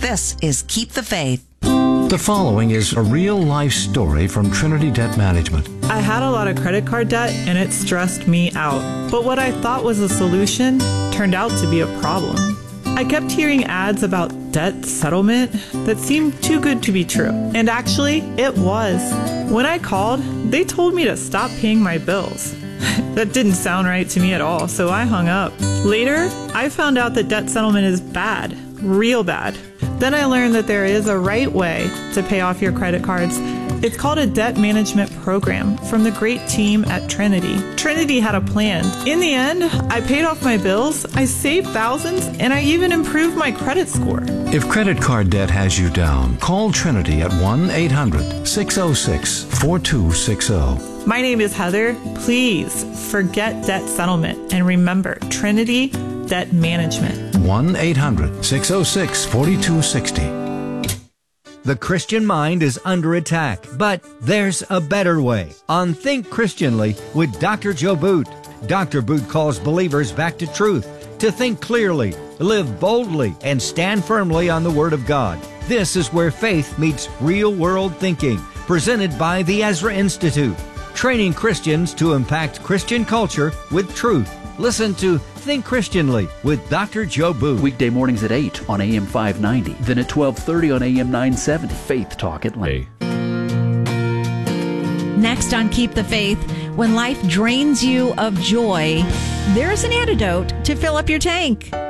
This is Keep the Faith. The following is a real-life story from Trinity Debt Management. I had a lot of credit card debt and it stressed me out. But what I thought was a solution turned out to be a problem. I kept hearing ads about debt settlement that seemed too good to be true. And actually, it was. When I called, they told me to stop paying my bills. That didn't sound right to me at all, so I hung up. Later, I found out that debt settlement is bad, real bad. Then I learned that there is a right way to pay off your credit cards. It's called a debt management program from the great team at Trinity. Trinity had a plan. In the end, I paid off my bills, I saved thousands, and I even improved my credit score. If credit card debt has you down, call Trinity at 1-800-606-4260. My name is Heather. Please forget debt settlement and remember Trinity Debt Management. 1-800-606-4260. The Christian mind is under attack, but there's a better way. On Think Christianly with Dr. Joe Boot. Dr. Boot calls believers back to truth, to think clearly, live boldly, and stand firmly on the Word of God. This is where faith meets real-world thinking, presented by the Ezra Institute, training Christians to impact Christian culture with truth. Listen to Think Christianly with Dr. Joe Boot. Weekday mornings at 8 on AM 590. Then at 12:30 on AM 970. Faith Talk Atlanta. Next on Keep the Faith, when life drains you of joy, there's an antidote to fill up your tank.